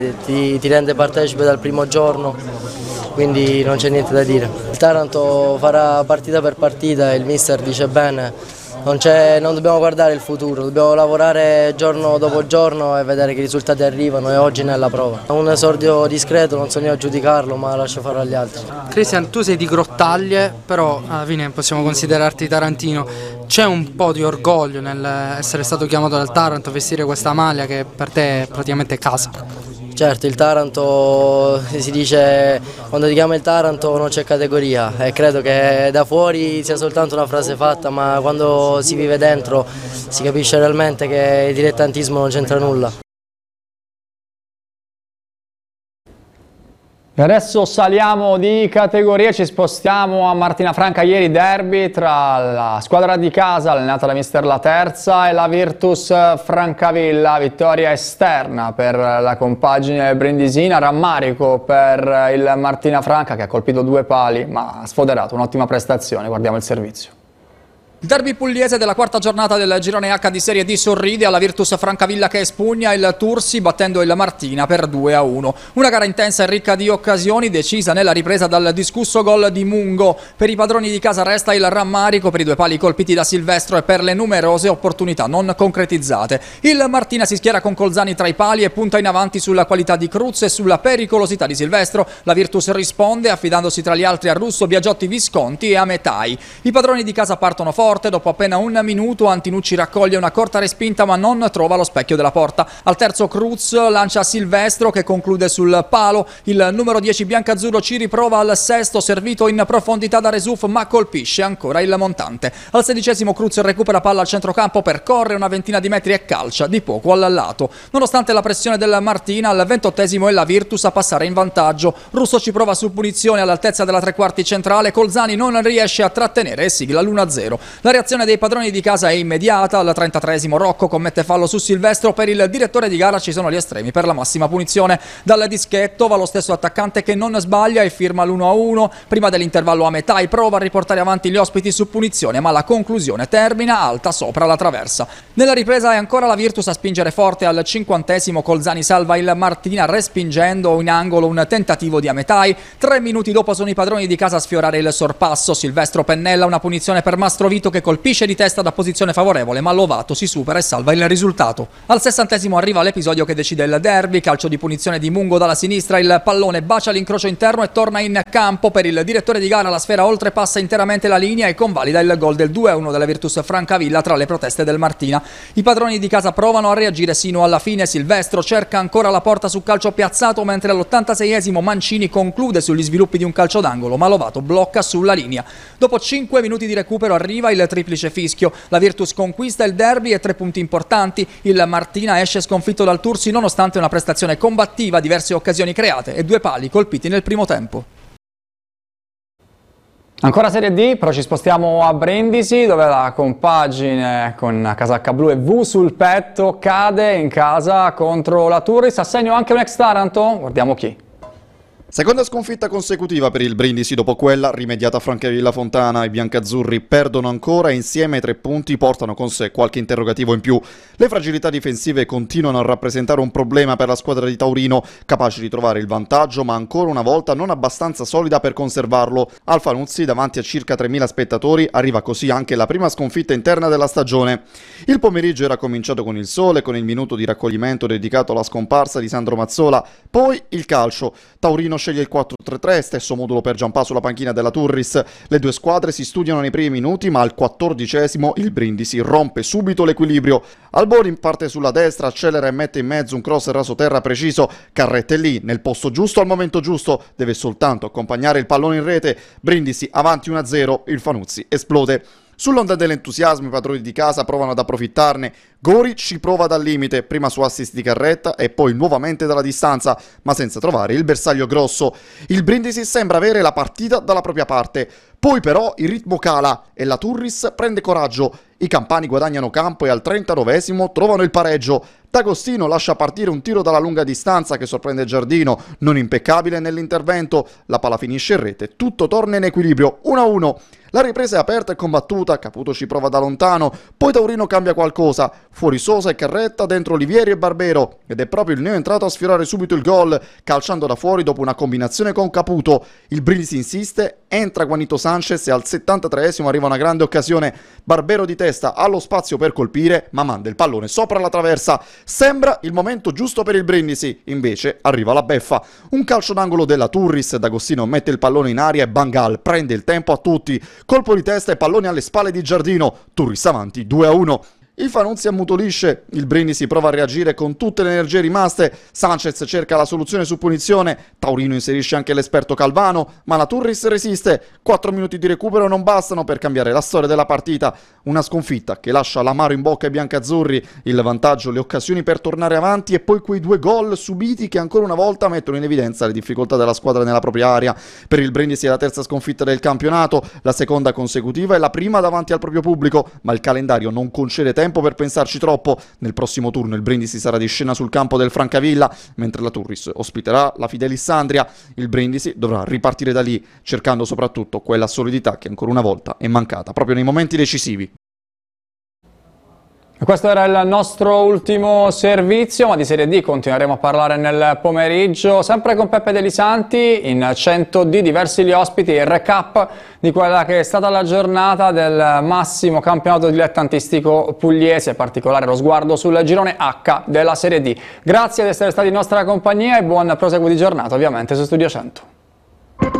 Ti rende partecipe dal primo giorno, quindi non c'è niente da dire. Il Taranto farà partita per partita, il mister dice bene, non dobbiamo guardare il futuro, dobbiamo lavorare giorno dopo giorno e vedere che i risultati arrivano e oggi nella prova. Un esordio discreto, non so neanche giudicarlo, ma lascio fare agli altri. Cristian, tu sei di Grottaglie, però alla fine possiamo considerarti tarantino. C'è un po' di orgoglio nell'essere stato chiamato dal Taranto, vestire questa maglia che per te è praticamente casa? Certo, il Taranto, si dice, quando ti chiama il Taranto non c'è categoria e credo che da fuori sia soltanto una frase fatta, ma quando si vive dentro si capisce realmente che il dilettantismo non c'entra nulla. E adesso saliamo di categoria, ci spostiamo a Martina Franca. Ieri derby tra la squadra di casa allenata da mister La Terza e la Virtus Francavilla, vittoria esterna per la compagine brindisina, rammarico per il Martina Franca che ha colpito 2 pali ma ha sfoderato, un'ottima prestazione, guardiamo il servizio. Il derby pugliese della quarta giornata del girone H di Serie D sorride alla Virtus Francavilla che espugna il Tursi battendo il Martina per 2-1. Una gara intensa e ricca di occasioni, decisa nella ripresa dal discusso gol di Mungo. Per i padroni di casa resta il rammarico per i 2 pali colpiti da Silvestro e per le numerose opportunità non concretizzate. Il Martina si schiera con Colzani tra i pali e punta in avanti sulla qualità di Cruz e sulla pericolosità di Silvestro. La Virtus risponde affidandosi tra gli altri a Russo, Biagiotti, Visconti e Ametai. I padroni di casa partono forte. Dopo appena un minuto Antinucci raccoglie una corta respinta ma non trova lo specchio della porta. Al terzo Cruz lancia Silvestro che conclude sul palo. Il numero 10 biancazzurro ci riprova al sesto, servito in profondità da Resuf ma colpisce ancora il montante. Al 16° Cruz recupera palla al centrocampo, percorre una ventina di metri e calcia di poco al lato. Nonostante la pressione del Martina, al 28° è la Virtus a passare in vantaggio. Russo ci prova su punizione all'altezza della tre quarti centrale, Colzani non riesce a trattenere e sigla l'1-0. La reazione dei padroni di casa è immediata. Al 33° Rocco commette fallo su Silvestro. Per il direttore di gara ci sono gli estremi per la massima punizione. Dal dischetto va lo stesso attaccante che non sbaglia e firma l'1-1. Prima dell'intervallo Ametai prova a riportare avanti gli ospiti su punizione, ma la conclusione termina alta sopra la traversa. Nella ripresa è ancora la Virtus a spingere forte. Al 50° Colzani salva il Martina respingendo in angolo un tentativo di Ametai. 3 minuti dopo sono i padroni di casa a sfiorare il sorpasso. Silvestro pennella una punizione per Mastrovito che colpisce di testa da posizione favorevole, ma Lovato si supera e salva il risultato. Al 60° arriva l'episodio che decide il derby, calcio di punizione di Mungo dalla sinistra, il pallone bacia l'incrocio interno e torna in campo. Per il direttore di gara la sfera oltrepassa interamente la linea e convalida il gol del 2-1 della Virtus Francavilla tra le proteste del Martina. I padroni di casa provano a reagire sino alla fine. Silvestro cerca ancora la porta su calcio piazzato, mentre all'86° Mancini conclude sugli sviluppi di un calcio d'angolo, ma Lovato blocca sulla linea. Dopo 5 minuti di recupero arriva il triplice fischio. La Virtus conquista il derby e 3 punti importanti. Il Martina esce sconfitto dal Tursi nonostante una prestazione combattiva, diverse occasioni create e 2 pali colpiti nel primo tempo. Ancora Serie D, però ci spostiamo a Brindisi dove la compagine con casacca blu e V sul petto cade in casa contro la Turris. A segno anche un ex Taranto? Guardiamo chi. Seconda sconfitta consecutiva per il Brindisi dopo quella rimediata a Francavilla Fontana. I biancazzurri perdono ancora e insieme ai 3 punti portano con sé qualche interrogativo in più. Le fragilità difensive continuano a rappresentare un problema per la squadra di Taurino, capace di trovare il vantaggio ma ancora una volta non abbastanza solida per conservarlo. Al Fanuzzi, davanti a circa 3.000 spettatori, arriva così anche la prima sconfitta interna della stagione. Il pomeriggio era cominciato con il sole, con il minuto di raccoglimento dedicato alla scomparsa di Sandro Mazzola, poi il calcio. Taurino sceglie il 4-3-3, stesso modulo per Giampà sulla panchina della Turris. Le 2 squadre si studiano nei primi minuti, ma al 14° il Brindisi rompe subito l'equilibrio. Albori parte sulla destra, accelera e mette in mezzo un cross rasoterra preciso. Carrette lì, nel posto giusto al momento giusto, deve soltanto accompagnare il pallone in rete. Brindisi avanti 1-0, il Fanuzzi esplode. Sull'onda dell'entusiasmo i padroni di casa provano ad approfittarne. Gori ci prova dal limite, prima su assist di Carretta e poi nuovamente dalla distanza, ma senza trovare il bersaglio grosso. Il Brindisi sembra avere la partita dalla propria parte. Poi però il ritmo cala e la Turris prende coraggio. I campani guadagnano campo e al 39esimo trovano il pareggio. D'Agostino lascia partire un tiro dalla lunga distanza che sorprende Giardino, non impeccabile nell'intervento. La palla finisce in rete, tutto torna in equilibrio, 1-1. La ripresa è aperta e combattuta, Caputo ci prova da lontano, poi Taurino cambia qualcosa, fuori Sosa e Carretta, dentro Olivieri e Barbero, ed è proprio il neoentrato a sfiorare subito il gol, calciando da fuori dopo una combinazione con Caputo. Il Brindisi insiste, entra Juanito Sanchez e al 73esimo arriva una grande occasione. Barbero di testa ha lo spazio per colpire, ma manda il pallone sopra la traversa. Sembra il momento giusto per il Brindisi, invece arriva la beffa. Un calcio d'angolo della Turris, D'Agostino mette il pallone in aria e Bangal prende il tempo a tutti. Colpo di testa e pallone alle spalle di Giardino, Turris avanti 2-1. Il Fanuzzi ammutolisce, il Brindisi prova a reagire con tutte le energie rimaste, Sanchez cerca la soluzione su punizione, Taurino inserisce anche l'esperto Calvano, ma la Turris resiste, 4 minuti di recupero non bastano per cambiare la storia della partita, una sconfitta che lascia l'amaro in bocca ai biancazzurri, il vantaggio, le occasioni per tornare avanti e poi quei 2 gol subiti che ancora una volta mettono in evidenza le difficoltà della squadra nella propria area. Per il Brindisi è la terza sconfitta del campionato, la seconda consecutiva e la prima davanti al proprio pubblico, ma il calendario non concede tempo per pensarci troppo. Nel prossimo turno il Brindisi sarà di scena sul campo del Francavilla, mentre la Turris ospiterà la Fidelissandria. Il Brindisi dovrà ripartire da lì, cercando soprattutto quella solidità che ancora una volta è mancata proprio nei momenti decisivi. Questo era il nostro ultimo servizio, ma di Serie D continueremo a parlare nel pomeriggio, sempre con Peppe Delisanti, in 100D diversi gli ospiti, il recap di quella che è stata la giornata del massimo campionato dilettantistico pugliese, in particolare lo sguardo sul girone H della Serie D. Grazie di essere stati in nostra compagnia e buon proseguo di giornata ovviamente su Studio 100.